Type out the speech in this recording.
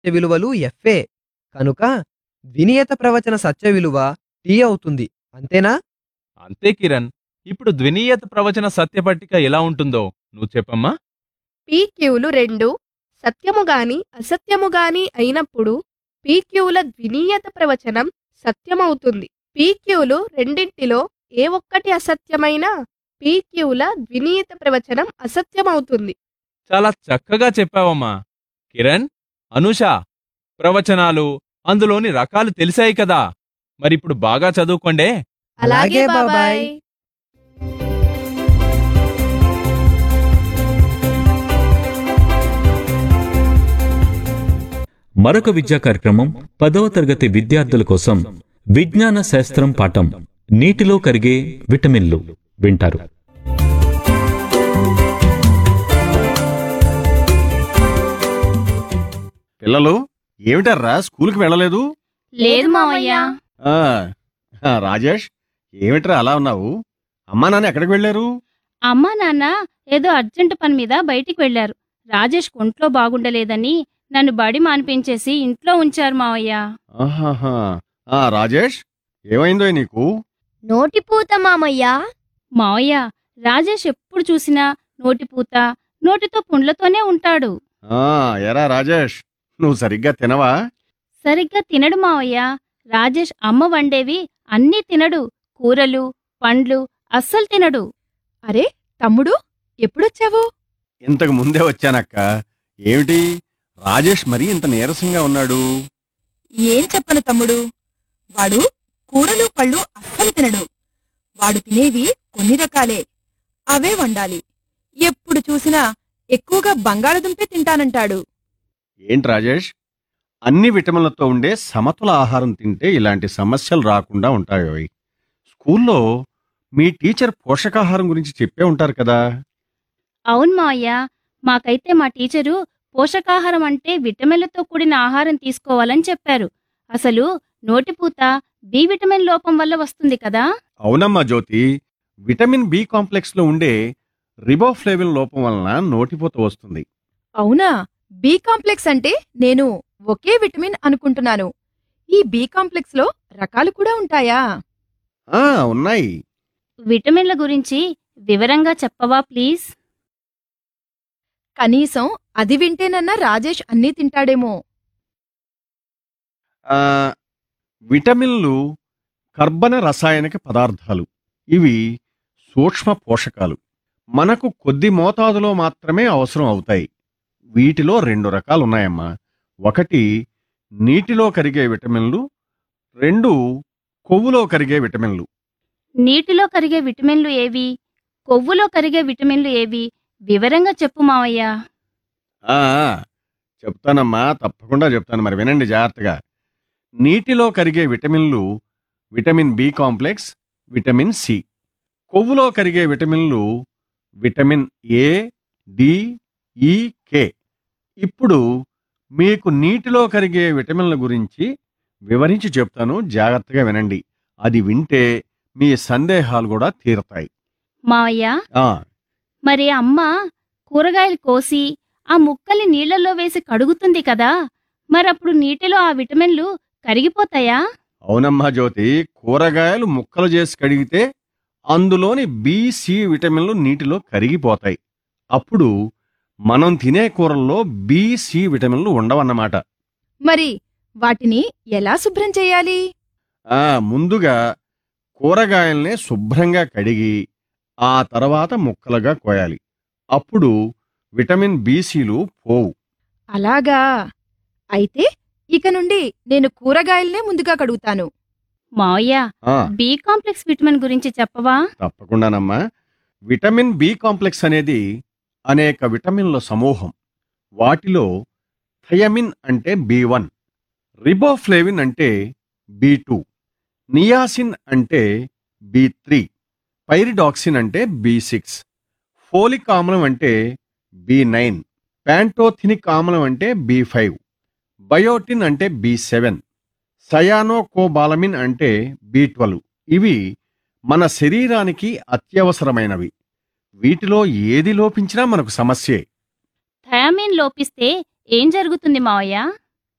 విలువలు FA. కనుక ద్వినియత ప్రవచన సత్య విలువ T అవుతుంది. అంతేనా? అంతే కిరణ్. ఇప్పుడు ద్వినీయత ప్రవచన సత్యపట్టిక ఎలా ఉంటుందో నువ్వు చెప్పమ్మా. పీక్యూలు రెండు సత్యముగాని అసత్యముగాని అయినప్పుడు పీక్యూల ద్వినీయత ప్రవచనం సత్యమవుతుంది. పీక్యూలు రెండింటిలో ఏ ఒక్కటి అసత్యమైనా పీక్యూల ద్వినీయత ప్రవచనం అసత్యమవుతుంది. చాలా చక్కగా చెప్పావమ్మా. కిరణ్, అనూష, ప్రవచనాలు అందులోని రకాలు తెలిసాయి కదా. మరిప్పుడు బాగా చదువుకోండే. అలాగే బాబాయ్. మరొక విద్యా కార్యక్రమం 10వ తరగతి విద్యార్థుల కోసం విజ్ఞాన శాస్త్రం పాఠం నీటిలో కరిగే విటమిన్లు వింటారు. పిల్లలు ఏమిటర్రా స్కూల్కి వెళ్ళలేదు? లేదు మావయ్య. ఆ, రాజేష్ ఏమిట్రా అలా ఉన్నావు? అమ్మా నాన్న ఎక్కడికి వెళ్ళారు? అమ్మా నాన్న ఏదో అర్జెంటు పని మీద బయటికి వెళ్లారు. రాజేష్ ఒంట్లో బాగుండలేదని నన్ను బడి మానిపించేసి ఇంట్లో ఉంచారు మావయ్య. ఆహాహా. రాజేష్ ఏమైందో నీకు? నోటిపూత మామయ్యా. మావయ్య, రాజేష్ ఎప్పుడు చూసినా నోటిపూత, నోటితో పుండ్లతోనే ఉంటాడు. ఎరా రాజేష్, నువ్వు సరిగ్గా తినవా? సరిగ్గా తినడు మావయ్య. రాజేష్ అమ్మ వండేవి అన్నీ తినడు. కూరలు, పండ్లు అస్సలు తినడు. అరే తమ్ముడు, ఎప్పుడొచ్చావు? ఇంతకు ముందే వచ్చానక్క. ఏమిటి రాజేష్ మరీ ఇంత నీరసంగా ఉన్నాడు? ఏం చెప్పను తమ్ముడు, వాడు కూరలు పళ్ళు అస్సలు తినడు. వాడు తినేవి కొన్ని రకాలే, అవే వండాలి. ఎప్పుడు చూసినా ఎక్కువగా బంగాళదుంపే తింటానంటాడు. ఏంటి రాజేష్, అన్ని విటమిన్లతో ఉండే సమతుల ఆహారం తింటే ఇలాంటి సమస్యలు రాకుండా ఉంటాయి. స్కూల్లో మీ టీచర్ పోషకాహారం గురించి చెప్పే ఉంటారు కదా? అవును మావయ్య, మాకైతే మా టీచరు పోషకాహారం అంటే విటమిన్లతో కూడిన ఆహారం తీసుకోవాలని చెప్పారు. అసలు నోటిపూత బి విటమిన్ లోపం వల్ల వస్తుంది కదా? అవునమ్మా జ్యోతి, విటమిన్ బి కాంప్లెక్స్ లో ఉండే రిబోఫ్లేవిన్ లోపం వలన నోటిపూత వస్తుంది. అవునా? బి కాంప్లెక్స్ అంటే నేను ఒకే విటమిన్ అనుకుంటున్నాను. ఈ బి కాంప్లెక్స్ లో రకాలు కూడా ఉంటాయా? ఉన్నాయి. విటమిన్ల గురించి వివరంగా చెప్పవా ప్లీజ్? కనీసం అది వింటేనన్నా రాజేష్ అన్నీ తింటాడేమో. విటమిన్లు కర్బన రసాయనిక పదార్థాలు. ఇవి సూక్ష్మ పోషకాలు. మనకు కొద్ది మోతాదులో మాత్రమే అవసరం అవుతాయి. వీటిలో 2 రకాలున్నాయమ్మా. ఒకటి నీటిలో కరిగే విటమిన్లు, 2 కొవ్వులో కరిగే విటమిన్లు. నీటిలో కరిగే విటమిన్లు ఏవి? కొవ్వులో కరిగే విటమిన్లు ఏవి? వివరంగా చెప్పు మావయ్య. చెప్తానమ్మా, తప్పకుండా చెప్తాను. మరి వినండి జాగ్రత్తగా. నీటిలో కరిగే విటమిన్లు vitamin B complex, vitamin C. కొవ్వులో కరిగే విటమిన్లు విటమిన్ ఏ, డి, ఈ, కే. ఇప్పుడు మీకు నీటిలో కరిగే విటమిన్ల గురించి వివరించి చెప్తాను, జాగ్రత్తగా వినండి. అది వింటే మీ సందేహాలు కూడా తీరతాయి. మావయ్య, మరి అమ్మ కూరగాయలు కోసి ఆ ముక్కల్ని నీళ్లలో వేసి కడుగుతుంది కదా, మరప్పుడు నీటిలో ఆ విటమిన్లు కరిగిపోతాయా? అవునమ్మా జ్యోతి, కూరగాయలు ముక్కలు చేసి కడిగితే అందులోని బి, సి విటమిన్లు నీటిలో కరిగిపోతాయి. అప్పుడు మనం తినే కూరల్లో బి, సి విటమిన్లు ఉండవన్నమాట. మరి వాటిని ఎలా శుభ్రం చేయాలి? ముందుగా కూరగాయల్ని శుభ్రంగా కడిగి ఆ తర్వాత ముక్కలుగా కోయాలి. అప్పుడు విటమిన్ బిసిలు పోవు. అలాగా? అయితే ఇక నుండి నేను కూరగాయలనే ముందుగా కడుగుతాను. మావయ్య, బి కాంప్లెక్స్ విటమిన్ గురించి చెప్పవా? తప్పకుండానమ్మా. విటమిన్ బి కాంప్లెక్స్ అనేది అనేక విటమిన్ల సమూహం. వాటిలో థయమిన్ అంటే B1, రిబోఫ్లేవిన్ అంటే B2, నియాసిన్ అంటే B3, పైరిడాక్సిన్ అంటే B6, ఫోలిక్ ఆమ్లం అంటే B9, ప్యాంటోథినిక్ ఆమ్లం అంటే B5, బయోటిన్ అంటే B7, సయానోకోబాలమిన్ అంటే B12. ఇవి మన శరీరానికి అత్యవసరమైనవి. వీటిలో ఏది లోపించినా మనకు సమస్యే. థయామిన్ లోపిస్తే ఏం జరుగుతుంది మావయ్య?